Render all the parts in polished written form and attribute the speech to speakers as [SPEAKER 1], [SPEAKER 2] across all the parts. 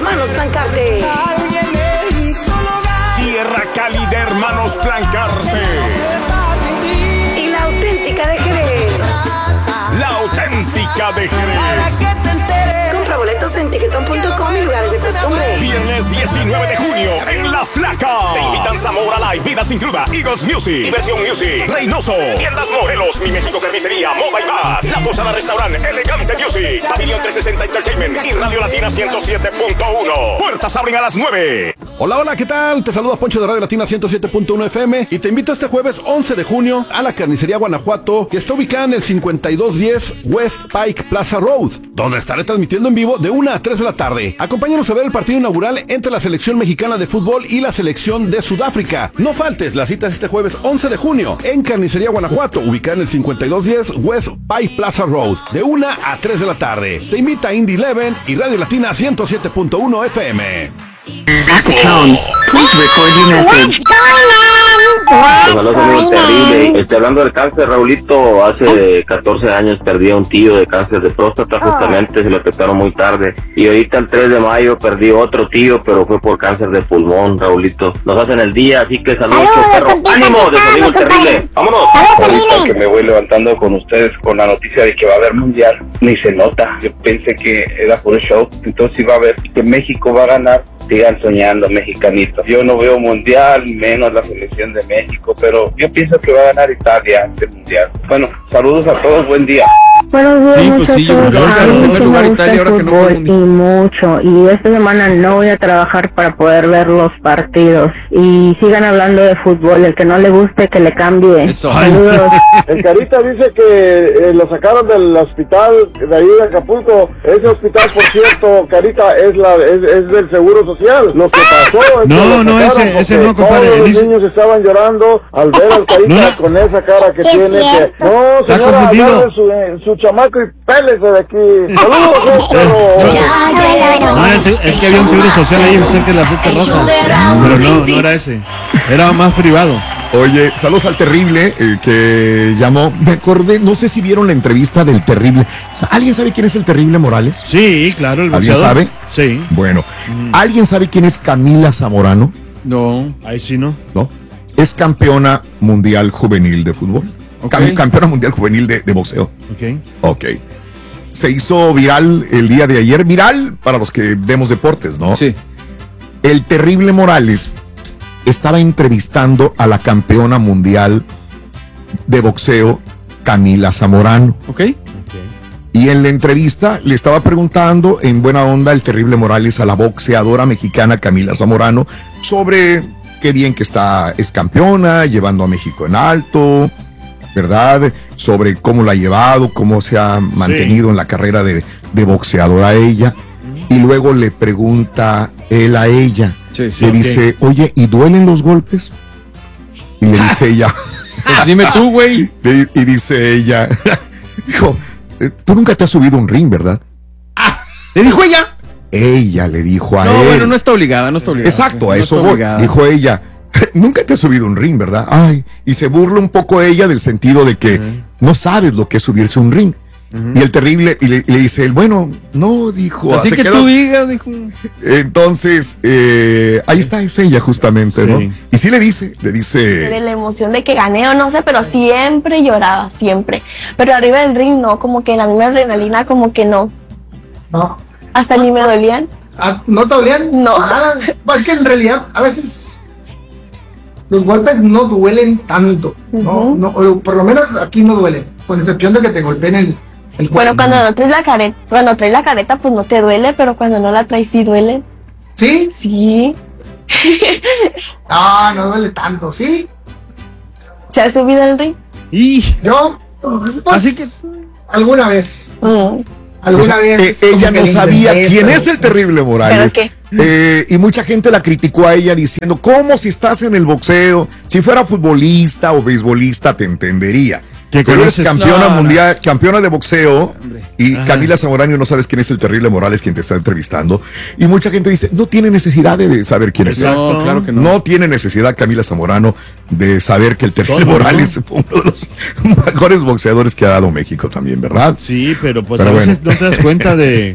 [SPEAKER 1] Hermanos Plancarte.
[SPEAKER 2] Tierra Cali de Hermanos Plancarte.
[SPEAKER 1] Y la auténtica de Jerez.
[SPEAKER 2] La auténtica de Jerez.
[SPEAKER 1] Compra boletos en tiquetón.com y lugares de costumbre.
[SPEAKER 2] Viernes 19 de junio en La Flaca. Te invitan Zamora Live, Vidas Includa, Eagles Music, Diversión Music, Reynoso, Tiendas Morelos, Mi México Carnicería, Moda y más. La Posada Restaurant, Elegante Music, Pavilion 360 Entertainment y Radio Latina 107.1. Puertas abren a las 9.
[SPEAKER 3] Hola, ¿qué tal? Te saluda Poncho de Radio Latina 107.1 FM y te invito este jueves 11 de junio a la Carnicería Guanajuato, que está ubicada en el 5210 West Pike Plaza Road, donde estaré transmitiendo en vivo de 1 a 3 de la tarde. Acompáñanos a ver el partido inaugural entre la selección mexicana de fútbol y la selección de Sudáfrica. No faltes, la cita es este jueves 11 de junio en Carnicería Guanajuato, ubicada en el 5210 West Pike Plaza Road, de 1 a 3 de la tarde. Te invita Indie Eleven y Radio Latina 107.1 FM.
[SPEAKER 4] Saludos, amigo terrible. Hablando del cáncer, Raulito, hace 14 años perdí a un tío de cáncer de próstata, justamente se lo detectaron muy tarde. Y ahorita el 3 de mayo perdí otro tío, pero fue por cáncer de pulmón, Raulito. Nos hacen el día, así que saludos, perro. ¡Ánimo! De su amigo el terrible. ¡Vámonos!
[SPEAKER 5] Ahorita que me voy levantando con ustedes con la noticia de que va a haber mundial, ni se nota. Yo pensé que era por el show, entonces iba a ver que México va a ganar. Sigan soñando, mexicanitos. Yo no veo mundial, menos la selección de México, pero yo pienso que va a ganar Italia este mundial. Bueno, saludos a todos, buen día.
[SPEAKER 6] Buenos días,
[SPEAKER 7] sí, pues sí, yo creo que va a estar en primer lugar Italia ahora que no fue el mundial.
[SPEAKER 6] Y mucho, y esta semana no voy a trabajar para poder ver los partidos. Y sigan hablando de fútbol, el que no le guste que le cambie.
[SPEAKER 7] Eso.
[SPEAKER 6] Saludos.
[SPEAKER 8] El Carita dice que lo sacaron del hospital de ahí de Acapulco. Ese hospital, por cierto, Carita, es del Seguro Social. Lo que pasó es
[SPEAKER 7] no, ese no, compadre.
[SPEAKER 8] Todos los niños estaban llorando al ver al Carita con esa cara que tiene. Que, no, señora, agarre su chamaco y pélese de aquí. Saludos,
[SPEAKER 7] es que había un seguro social ahí cerca de la Ruta Roja. Pero no era ese. Era más privado.
[SPEAKER 9] Oye, saludos al Terrible, que llamó. Me acordé, no sé si vieron la entrevista del Terrible. O sea, ¿alguien sabe quién es el Terrible Morales?
[SPEAKER 7] Sí, claro, el boxeador.
[SPEAKER 9] ¿Alguien sabe?
[SPEAKER 7] Sí.
[SPEAKER 9] Bueno, ¿alguien sabe quién es Camila Zamorano?
[SPEAKER 7] No, ahí sí no.
[SPEAKER 9] ¿No? Es campeona mundial juvenil de fútbol.
[SPEAKER 7] Okay.
[SPEAKER 9] Campeona mundial juvenil de boxeo.
[SPEAKER 7] Ok.
[SPEAKER 9] Se hizo viral el día de ayer. Viral para los que vemos deportes, ¿no?
[SPEAKER 7] Sí.
[SPEAKER 9] El Terrible Morales estaba entrevistando a la campeona mundial de boxeo, Camila Zamorano.
[SPEAKER 7] Ok.
[SPEAKER 9] Y en la entrevista le estaba preguntando en buena onda el Terrible Morales a la boxeadora mexicana Camila Zamorano sobre qué bien que es campeona, llevando a México en alto, ¿verdad? Sobre cómo la ha llevado, cómo se ha mantenido en la carrera de boxeadora ella. Y luego le pregunta él a ella, le dice, oye, ¿y duelen los golpes? Y le dice ella,
[SPEAKER 7] pues dime tú, güey.
[SPEAKER 9] Y dice ella, hijo, tú nunca te has subido a un ring, ¿verdad?
[SPEAKER 7] ¿Le dijo ella?
[SPEAKER 9] Ella le dijo a él.
[SPEAKER 7] No, bueno, no está obligada.
[SPEAKER 9] Exacto, a eso voy. Dijo ella, nunca te has subido a un ring, ¿verdad? Ay, y se burla un poco ella del sentido de que no sabes lo que es subirse a un ring. Y el Terrible, y le dice él, bueno, no, dijo.
[SPEAKER 7] Así que tú digas, dijo.
[SPEAKER 9] Entonces, ahí está, es ella justamente, ¿no? Y sí le dice.
[SPEAKER 10] De la emoción de que gané o no sé, pero siempre lloraba, siempre. Pero arriba del ring no, como que la misma adrenalina, como que no.
[SPEAKER 11] No.
[SPEAKER 10] Hasta ni me dolían.
[SPEAKER 11] ¿No te dolían?
[SPEAKER 10] No.
[SPEAKER 11] Es que en realidad, a veces los golpes no duelen tanto, ¿no? O por lo menos aquí no duelen, con excepción de que te golpeen el
[SPEAKER 10] bueno, cuando traes la careta, pues no te duele, pero cuando no la traes sí duele.
[SPEAKER 11] ¿Sí?
[SPEAKER 10] Sí.
[SPEAKER 11] No duele tanto, ¿sí?
[SPEAKER 10] ¿Se ha subido al ring?
[SPEAKER 7] Y
[SPEAKER 11] yo, pues, así que alguna vez.
[SPEAKER 9] Alguna vez. Ella no sabía quién es el Terrible Morales. Y mucha gente la criticó a ella diciendo, ¿cómo si estás en el boxeo? Si fuera futbolista o beisbolista te entendería. Pero eres campeona mundial, campeona de boxeo, y Camila Zamorano, no sabes quién es el Terrible Morales quien te está entrevistando. Y mucha gente dice, no tiene necesidad de saber quién es.
[SPEAKER 7] No, claro que no.
[SPEAKER 9] No tiene necesidad Camila Zamorano de saber que el Terrible Morales fue uno de los mejores boxeadores que ha dado México también, ¿verdad?
[SPEAKER 7] Sí, pero pues
[SPEAKER 9] a
[SPEAKER 7] veces
[SPEAKER 9] bueno.
[SPEAKER 7] no te das cuenta de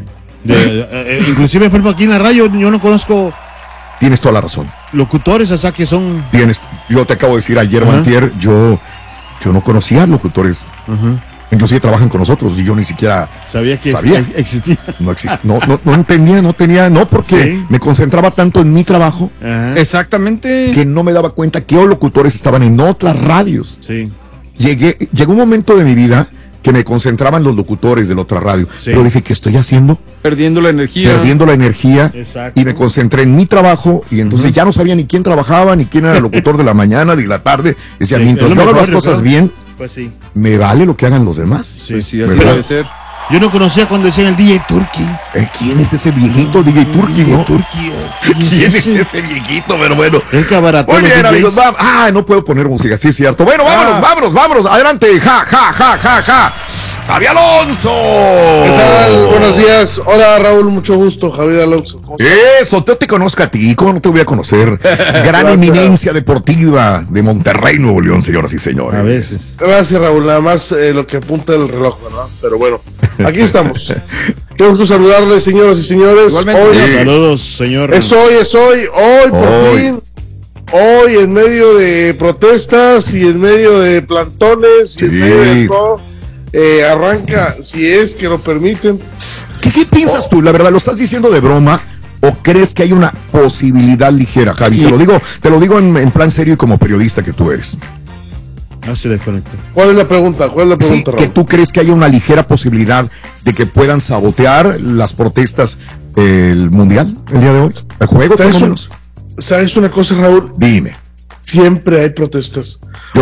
[SPEAKER 7] Inclusive, por ejemplo, aquí en la radio yo no conozco...
[SPEAKER 9] Tienes toda la razón.
[SPEAKER 7] Locutores, o sea, que son...
[SPEAKER 9] Yo te acabo de decir ayer o antier, yo no conocía locutores. Inclusive trabajan con nosotros y yo ni siquiera
[SPEAKER 7] sabía que existía.
[SPEAKER 9] No entendía, porque me concentraba tanto en mi trabajo.
[SPEAKER 12] Exactamente.
[SPEAKER 9] Que no me daba cuenta que locutores estaban en otras radios.
[SPEAKER 7] Sí.
[SPEAKER 9] Llegó un momento de mi vida que me concentraban los locutores de la otra radio. Pero dije, ¿qué estoy haciendo?
[SPEAKER 12] Perdiendo la energía.
[SPEAKER 9] Y me concentré en mi trabajo y entonces ya no sabía ni quién trabajaba, ni quién era el locutor de la mañana, de la tarde. Decía, mientras yo hago las cosas bien,
[SPEAKER 7] pues
[SPEAKER 9] me vale lo que hagan los demás.
[SPEAKER 12] Sí, así debe ser.
[SPEAKER 7] Yo no conocía cuando decían el DJ Turkey.
[SPEAKER 9] ¿Quién es ese viejito DJ Turkey, no? ¿Quién es
[SPEAKER 7] ese?
[SPEAKER 9] ese viejito? Pero bueno.
[SPEAKER 7] El cabaretón.
[SPEAKER 9] Muy bien, amigos. No puedo poner música, sí es cierto. Bueno, vámonos. Adelante. Javier Alonso.
[SPEAKER 13] ¿Qué tal? Buenos días. Hola, Raúl. Mucho gusto. Javier Alonso.
[SPEAKER 9] Eso, yo te conozco a ti. ¿Cómo no te voy a conocer? Gran eminencia deportiva de Monterrey, Nuevo León, señoras y señores.
[SPEAKER 7] A veces.
[SPEAKER 13] Gracias, Raúl. Nada más lo que apunta el reloj, ¿verdad? Pero bueno, aquí estamos. Qué gusto saludarles, señoras y señores.
[SPEAKER 7] Igualmente. Saludos, señor.
[SPEAKER 13] Es hoy, por fin. Hoy, en medio de protestas y en medio de plantones y en medio de todo, arranca, si es que lo permiten.
[SPEAKER 9] ¿Qué piensas tú? La verdad, ¿lo estás diciendo de broma o crees que hay una posibilidad ligera, Javi? Te lo digo en plan serio y como periodista que tú eres.
[SPEAKER 7] Se desconectó.
[SPEAKER 13] ¿Cuál es la pregunta?
[SPEAKER 9] Sí,
[SPEAKER 13] Raúl?
[SPEAKER 9] que tú crees que haya una ligera posibilidad de que puedan sabotear las protestas el Mundial el día de hoy. El juego, por lo menos.
[SPEAKER 13] ¿Sabes una cosa, Raúl?
[SPEAKER 9] Dime.
[SPEAKER 13] Siempre hay protestas.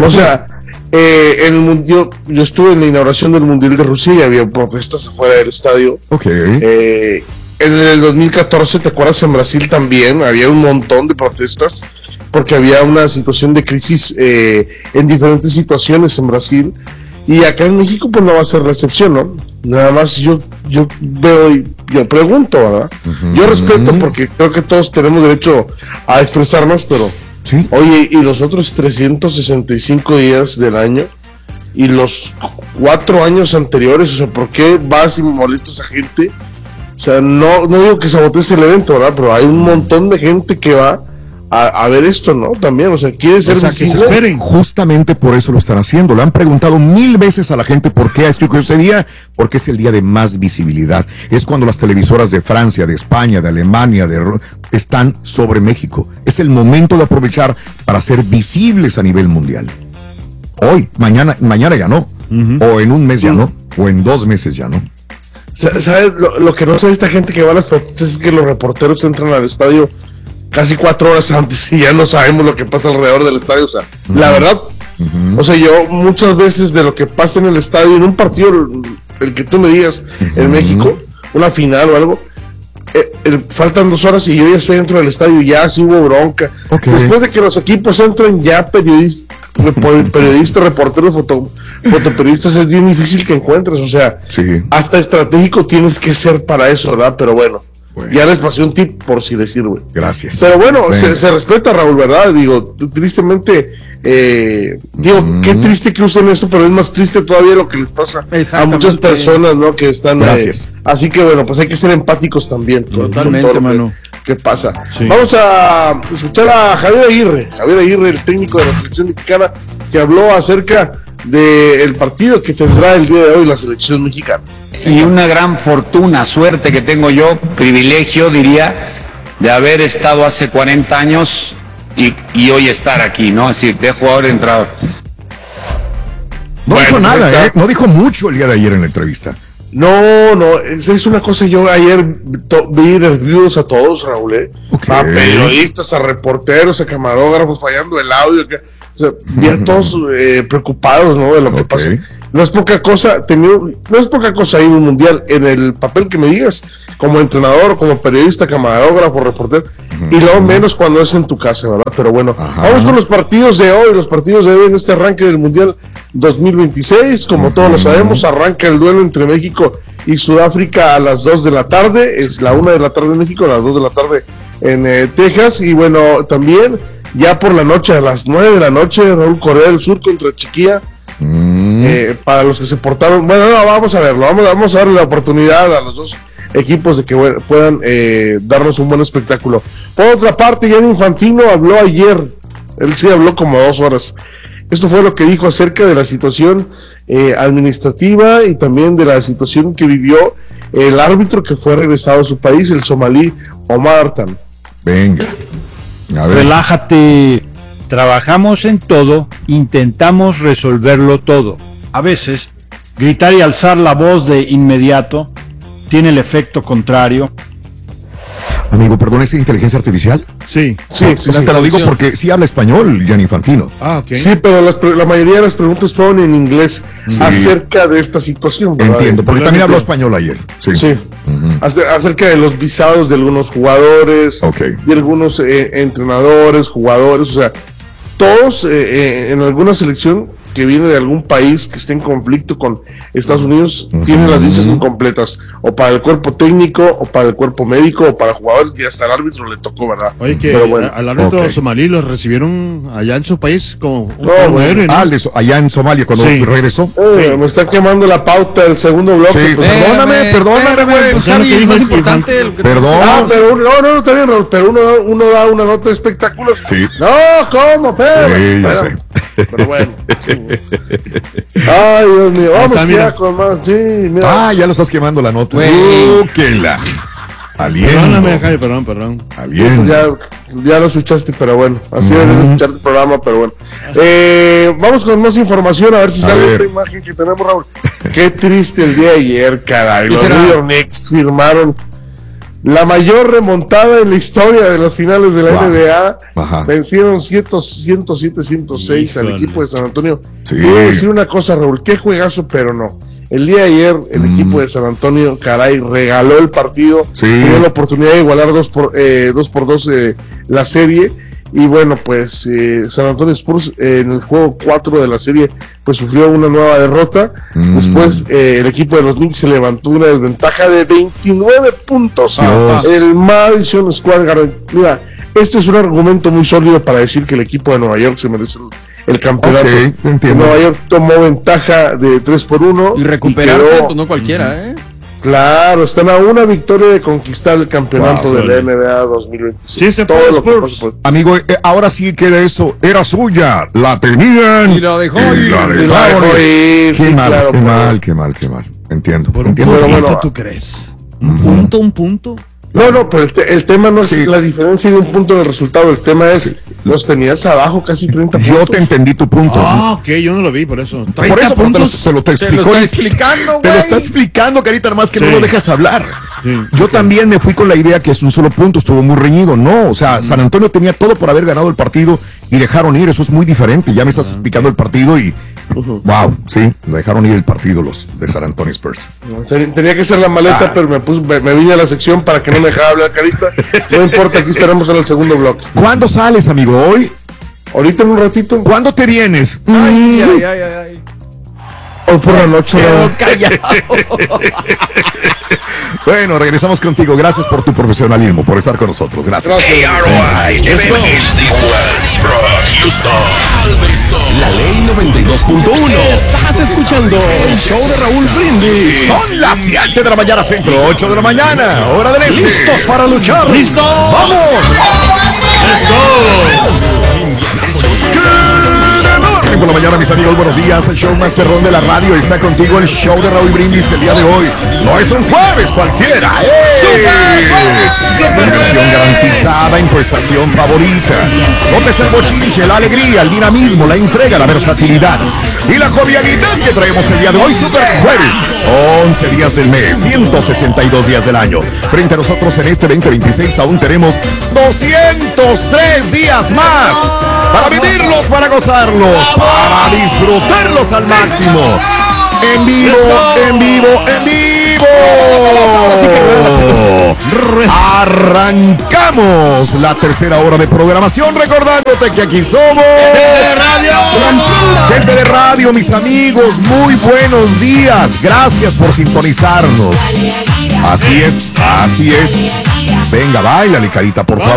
[SPEAKER 9] En
[SPEAKER 13] el Mundial, yo estuve en la inauguración del Mundial de Rusia y había protestas afuera del estadio. En el 2014, ¿te acuerdas? En Brasil también había un montón de protestas porque había una situación de crisis en diferentes situaciones en Brasil, y acá en México pues no va a ser la excepción, ¿no? Nada más yo veo y yo pregunto, ¿verdad? Yo respeto porque creo que todos tenemos derecho a expresarnos, pero oye, y los otros 365 días del año y los 4 años anteriores, o sea, ¿por qué vas y molestas a gente? O sea, no digo que sabotees el evento, ¿verdad? Pero hay un montón de gente que va a ver esto, ¿no? También, o sea, quiere ser visible.
[SPEAKER 9] Justamente por eso lo están haciendo. Le han preguntado 1000 veces a la gente por qué ese día, porque es el día de más visibilidad. Es cuando las televisoras de Francia, de España, de Alemania, están sobre México. Es el momento de aprovechar para ser visibles a nivel mundial. Hoy, mañana ya no. O en un mes ya no. O en 2 meses ya no.
[SPEAKER 13] ¿Sabes? Lo que no sabe esta gente que va a las protestas es que los reporteros entran al estadio casi 4 horas antes y ya no sabemos lo que pasa alrededor del estadio. O sea, la verdad, o sea, yo muchas veces de lo que pasa en el estadio, en un partido, el que tú me digas, en México, una final o algo, faltan 2 horas y yo ya estoy dentro del estadio, ya sí hubo bronca. Después de que los equipos entren, ya periodistas, reporteros, fotoperiodistas, es bien difícil que encuentres, o sea, hasta estratégico tienes que ser para eso, ¿verdad? Pero bueno. Ya les pasé un tip por si les sirve.
[SPEAKER 9] Gracias.
[SPEAKER 13] Pero bueno, se respeta, Raúl, ¿verdad? Digo, tristemente, qué triste que usen esto, pero es más triste todavía lo que les pasa a muchas personas, ¿no? Que están.
[SPEAKER 9] Gracias.
[SPEAKER 13] Así que bueno, pues hay que ser empáticos también.
[SPEAKER 12] Totalmente,
[SPEAKER 13] con
[SPEAKER 12] mano.
[SPEAKER 13] ¿Qué pasa? Sí. Vamos a escuchar a Javier Aguirre, el técnico de la selección mexicana, que habló acerca del partido que tendrá el día de hoy la selección mexicana.
[SPEAKER 14] Y una gran fortuna, suerte que tengo yo, privilegio diría, de haber estado hace 40 años y hoy estar aquí, ¿no? Es decir, de jugador entrador.
[SPEAKER 9] No dijo nada, no dijo mucho el día de ayer en la entrevista.
[SPEAKER 13] No, es una cosa. Yo ayer vi nerviosos a todos, Raúl, a periodistas, a reporteros, a camarógrafos fallando el audio, o sea, vi a todos preocupados, ¿no? De lo que pasa. No es poca cosa ir a un mundial en el papel que me digas, como entrenador, como periodista, camarógrafo, reportero, y luego menos cuando es en tu casa, ¿verdad? Pero bueno, vamos con los partidos de hoy. Los partidos de hoy en este arranque del Mundial 2026, como todos lo sabemos, arranca el duelo entre México y Sudáfrica a las 2 de la tarde, es la 1 de la tarde en México, a las 2 de la tarde en Texas, y bueno, también ya por la noche, a las 9 de la noche, Raúl, Corea del Sur contra Chequia. Para los que se portaron, bueno, no, vamos a verlo, vamos a darle la oportunidad a los dos equipos de que puedan darnos un buen espectáculo. Por otra parte, Gianni Infantino habló ayer, él sí habló como 2 horas. Esto fue lo que dijo acerca de la situación administrativa y también de la situación que vivió el árbitro que fue regresado a su país, el somalí Omar Artan.
[SPEAKER 9] Venga, a ver.
[SPEAKER 15] Relájate. Trabajamos en todo, intentamos resolverlo todo. A veces, gritar y alzar la voz de inmediato tiene el efecto contrario.
[SPEAKER 9] Amigo, perdón, ¿es inteligencia artificial?
[SPEAKER 7] Sí.
[SPEAKER 9] Te lo digo porque sí habla español, Gianni Infantino.
[SPEAKER 7] Ok.
[SPEAKER 13] Sí, pero la mayoría de las preguntas fueron en inglés acerca de esta situación, ¿verdad?
[SPEAKER 9] Entiendo, porque también habló español ayer. Sí.
[SPEAKER 13] Acerca de los visados de algunos jugadores, de algunos entrenadores, jugadores, o sea, todos en alguna selección que viene de algún país que esté en conflicto con Estados Unidos, tienen las visas incompletas, o para el cuerpo técnico, o para el cuerpo médico, o para jugadores, y hasta el árbitro le tocó, ¿verdad?
[SPEAKER 7] Oye, que al árbitro somalí lo recibieron allá en su país como un héroe, ¿no?
[SPEAKER 9] Allá en Somalia, cuando regresó.
[SPEAKER 13] Me está quemando la pauta del segundo bloque.
[SPEAKER 9] Sí. Perdóname, güey.
[SPEAKER 13] Más importante.
[SPEAKER 9] Perdón.
[SPEAKER 13] Pero no, está bien, Raúl, pero uno da una nota de espectáculos.
[SPEAKER 9] Sí.
[SPEAKER 13] No, ¿cómo? Pero bueno. Ay, Dios mío, vamos ya con más. Sí, mira.
[SPEAKER 9] Ya lo estás quemando la nota. Que la aliento.
[SPEAKER 7] Perdóname, Jaime, perdón.
[SPEAKER 9] Aliento.
[SPEAKER 13] Ya lo escuchaste, pero bueno, así debes escuchar el programa, pero bueno. Vamos con más información, a ver si sale esta imagen que tenemos, Raúl. Qué triste el día de ayer, caray. Los New York Knicks firmaron la mayor remontada en la historia de las finales de la NBA. Vencieron 107-106 al equipo de San Antonio. Quiero decir una cosa, Raúl, qué juegazo, pero no. El día de ayer, el equipo de San Antonio, caray, regaló el partido. Tuvo la oportunidad de igualar 2 por 2 la serie. Y bueno, pues San Antonio Spurs en el juego 4 de la serie pues sufrió una nueva derrota. Después el equipo de los Knicks se levantó una desventaja de 29 puntos. El Madison Square Garden. Mira, este es un argumento muy sólido para decir que el equipo de Nueva York se merece el campeonato. Nueva York tomó ventaja de 3-1
[SPEAKER 12] y recuperarse, pues no cualquiera,
[SPEAKER 13] Claro, están a una victoria de conquistar el campeonato de la NBA 2026.
[SPEAKER 9] Sí, amigo, ahora sí queda eso. Era suya, la tenían
[SPEAKER 12] y la dejó
[SPEAKER 9] ir. Qué mal. Entiendo.
[SPEAKER 7] ¿Por un punto tú crees? ¿Un punto?
[SPEAKER 13] No, pero el tema no es la diferencia de un punto en el resultado. El tema es, los tenías abajo casi 30 puntos.
[SPEAKER 9] Yo te entendí tu punto.
[SPEAKER 7] Ok, yo no lo vi, por eso.
[SPEAKER 9] Por eso te lo está explicando, Carita, nomás que no lo dejas hablar. Yo también me fui con la idea que es un solo punto, estuvo muy reñido. No, o sea, San Antonio tenía todo por haber ganado el partido y dejaron ir. Eso es muy diferente. Ya me estás explicando el partido y wow, lo dejaron ir el partido los de San Antonio Spurs.
[SPEAKER 13] Tenía que ser la maleta, pero me vine a la sección para que no me dejara hablar, Carita. No importa, aquí estaremos en el segundo bloque.
[SPEAKER 9] ¿Cuándo sales, amigo? ¿Hoy?
[SPEAKER 13] Ahorita en un ratito.
[SPEAKER 9] ¿Cuándo te vienes?
[SPEAKER 13] Ay. Hoy por la noche.
[SPEAKER 9] Bueno, regresamos contigo. Gracias por tu profesionalismo, por estar con nosotros. Gracias.
[SPEAKER 2] La Ley 92.1. Estás escuchando el show de Raúl Brindis.
[SPEAKER 9] Son las 7 de la mañana centro, 8 de la mañana, hora del este.
[SPEAKER 2] ¿Listos para luchar?
[SPEAKER 9] ¡Listos! ¡Vamos!
[SPEAKER 7] ¡Let's go!
[SPEAKER 9] Por la mañana, mis amigos, buenos días. El show más perrón de la radio está contigo. El show de Raúl Brindis el día de hoy. No es un jueves cualquiera. Diversión garantizada en tu estación favorita. Notes el bochinche, la alegría, el dinamismo, la entrega, la versatilidad y la jovialidad que traemos el día de hoy. Super jueves. 11 días del mes, 162 días del año. Frente a nosotros en este 2026 aún tenemos 203 días más para vivirlos, para gozarlos, para disfrutarlos al máximo. En vivo. Arrancamos la tercera hora de programación, recordándote que aquí somos Gente de Radio, mis amigos, muy buenos días. Gracias por sintonizarnos. Así es. Venga, báilale, Carita, por favor.